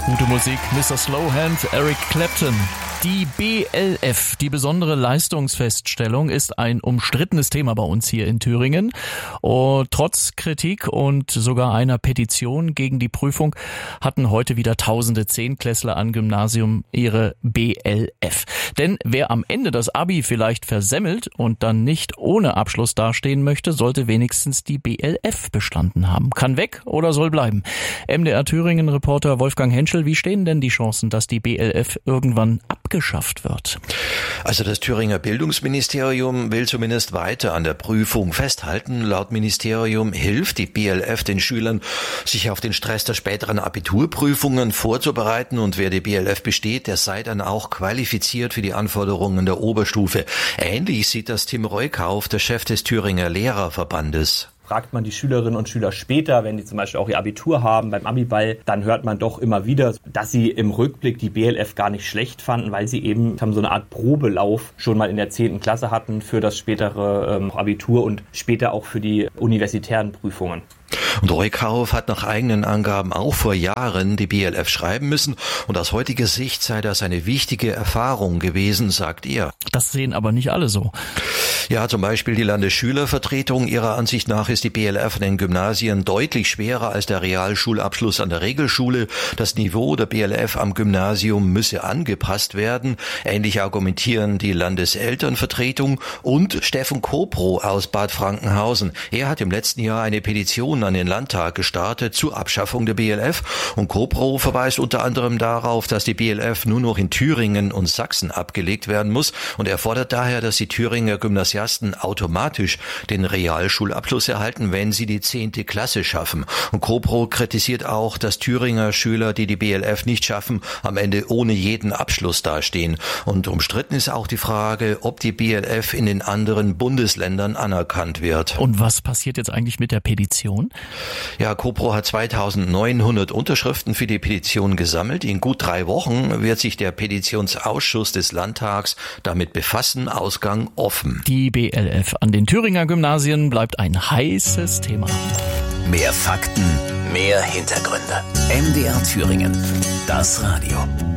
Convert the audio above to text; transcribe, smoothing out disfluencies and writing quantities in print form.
Gute Musik, Mr. Slowhand, Eric Clapton. Die BLF, die besondere Leistungsfeststellung, ist ein umstrittenes Thema bei uns hier in Thüringen. Und trotz Kritik und sogar einer Petition gegen die Prüfung hatten heute wieder tausende Zehnklässler am Gymnasium ihre BLF. Denn wer am Ende das Abi vielleicht versemmelt und dann nicht ohne Abschluss dastehen möchte, sollte wenigstens die BLF bestanden haben. Kann weg oder soll bleiben? MDR Thüringen-Reporter Wolfgang Henschel, wie stehen denn die Chancen, dass die BLF irgendwann abgeschafft wird? Also das Thüringer Bildungsministerium will zumindest weiter an der Prüfung festhalten. Laut Ministerium hilft die BLF den Schülern, sich auf den Stress der späteren Abiturprüfungen vorzubereiten, und wer die BLF besteht, der sei dann auch qualifiziert für die Anforderungen der Oberstufe. Ähnlich sieht das Tim Reukauf, der Chef des Thüringer Lehrerverbandes. Fragt man die Schülerinnen und Schüler später, wenn die zum Beispiel auch ihr Abitur haben, beim Abiball, dann hört man doch immer wieder, dass sie im Rückblick die BLF gar nicht schlecht fanden, weil sie eben so eine Art Probelauf schon mal in der 10. Klasse hatten für das spätere Abitur und später auch für die universitären Prüfungen. Und Reukauf hat nach eigenen Angaben auch vor Jahren die BLF schreiben müssen, und aus heutiger Sicht sei das eine wichtige Erfahrung gewesen, sagt er. Das sehen aber nicht alle so. Ja, zum Beispiel die Landesschülervertretung. Ihrer Ansicht nach ist die BLF an den Gymnasien deutlich schwerer als der Realschulabschluss an der Regelschule. Das Niveau der BLF am Gymnasium müsse angepasst werden. Ähnlich argumentieren die Landeselternvertretung und Steffen Kopro aus Bad Frankenhausen. Er hat im letzten Jahr eine Petition an den Landtag gestartet zur Abschaffung der BLF, und Kopro verweist unter anderem darauf, dass die BLF nur noch in Thüringen und Sachsen abgelegt werden muss, und er fordert daher, dass die Thüringer Gymnasiasten automatisch den Realschulabschluss erhalten, wenn sie die 10. Klasse schaffen. Und Kopro kritisiert auch, dass Thüringer Schüler, die die BLF nicht schaffen, am Ende ohne jeden Abschluss dastehen. Und umstritten ist auch die Frage, ob die BLF in den anderen Bundesländern anerkannt wird. Und was passiert jetzt eigentlich mit der Petition? Ja, Kopro hat 2900 Unterschriften für die Petition gesammelt. In gut 3 Wochen wird sich der Petitionsausschuss des Landtags damit befassen. Ausgang offen. Die BLF an den Thüringer Gymnasien bleibt ein heißes Thema. Mehr Fakten, mehr Hintergründe. MDR Thüringen, das Radio.